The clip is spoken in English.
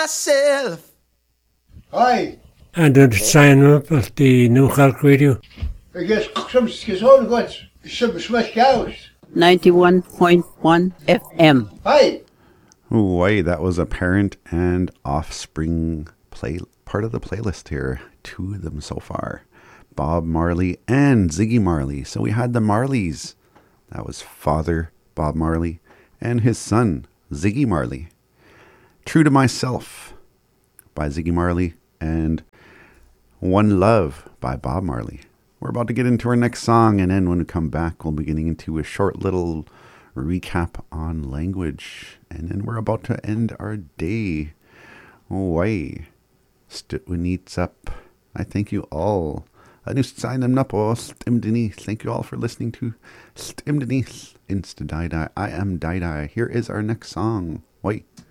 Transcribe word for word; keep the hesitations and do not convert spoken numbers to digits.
myself. Hi. And then sign up at the New Cork Radio. I guess some skizon got some smash cows. ninety-one point one F M. Hi. Why, that was a Parent and Offspring play part of the playlist here. Two of them so far. Bob Marley and Ziggy Marley. So we had the Marleys. That was Father Bob Marley and his son Ziggy Marley. True to Myself by Ziggy Marley and One Love by Bob Marley. We're about to get into our next song, and then when we come back, we'll be getting into a short little recap on language, and then we're about to end our day. Why? Stutwinits up. I thank you all. Thank you all for listening to Stimdenith Insta Dai. I am Dai. Here is our next song. Wait.